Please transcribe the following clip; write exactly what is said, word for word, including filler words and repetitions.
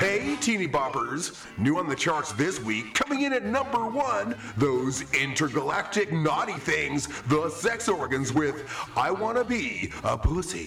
Hey, teeny boppers! New on the charts this week, coming in at number one, those intergalactic naughty things, the sex organs with I Wanna Be a Pussy.